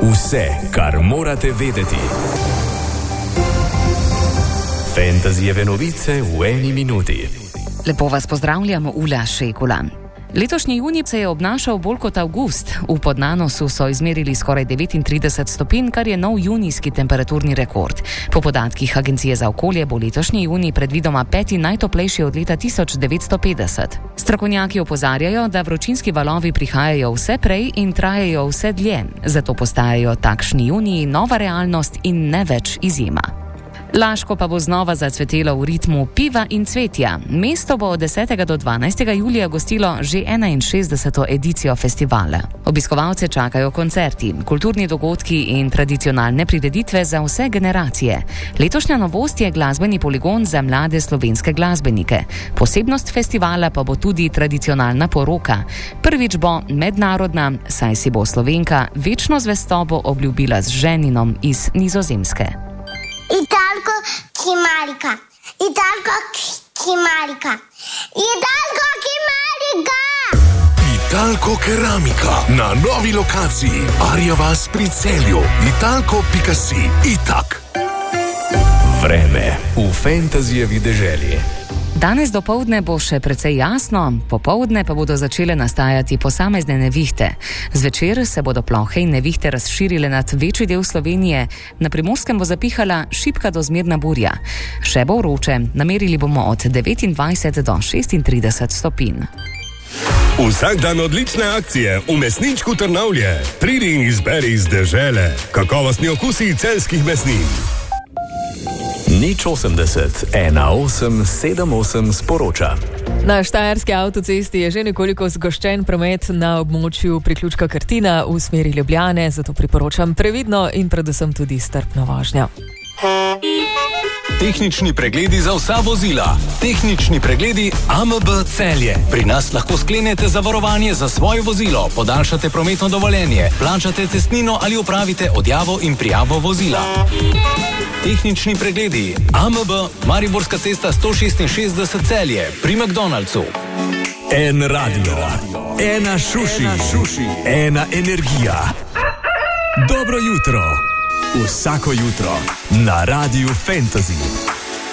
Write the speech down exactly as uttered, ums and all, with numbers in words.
Vse, kar morate vedeti. Fantasyjeve novice v eni minuti. Lepo vas pozdravljam, Ula Šekula. Letošnji junij se je obnašal bolj kot avgust. V Podnanosu so izmerili skoraj devetintrideset stopinj, kar je nov junijski temperaturni rekord. Po podatkih Agencije za okolje bo letošnji junij predvidoma peti najtoplejši od leta tisoč devetsto petdeset. Strokovnjaki opozarjajo, da vročinski valovi prihajajo vse prej in trajajo vse dlje, zato postajajo takšni juniji nova realnost in ne več izjema. Laško pa bo znova zacvetelo v ritmu piva in cvetja. Mesto bo od desetega do dvanajstega julija gostilo že enainšestdeseto edicijo festivala. Obiskovalce čakajo koncerti, kulturni dogodki in tradicionalne prireditve za vse generacije. Letošnja novost je glasbeni poligon za mlade slovenske glasbenike. Posebnost festivala pa bo tudi tradicionalna poroka. Prvič bo mednarodna, saj si bo Slovenka večno zvestobo obljubila z ženinom iz Nizozemske. Italko Kimarika, Italko Kimarika, Italko Kimarika. Italko Keramika na novi lokaciji Arjavas pri Celju. Italko pika si. Itak. Vreme v Fantasyjevi deželi. Danes dopoldne bo še precej jasno, popoldne pa bodo začele nastajati posamezne nevihte. Zvečer se bodo plohe in nevihte razširile nad večji del Slovenije, na Primorskem bo zapihala šibka do zmerna burja. Še bo vroče, namerili bomo od devetindvajset do šestintrideset stopinj. Vsak dan odlične akcije v mesničku Trnavlje. Pridi in izberi iz dežele. Kakovostni okusi celjskih mesnin. Nič osemdeset, ena osem sedem osem sporoča. Na štajerski avtocesti je že nekoliko zgoščen promet na območju priključka Krtina v smeri Ljubljane, zato priporočam previdno in predvsem tudi strpno vožnjo. Tehnični pregledi za vsa vozila. Tehnični pregledi A M B Celje. Pri nas lahko sklenete zavarovanje za svoje vozilo, podaljšate prometno dovoljenje, plačate cestnino ali opravite odjavo in prijavo vozila. Tehnični pregledi A M B Mariborska cesta sto šestinšestdeset Celje pri McDonald'su. En radio, ena šuši, ena energija. Dobro jutro. Vsako jutro na Radiu Fantasy.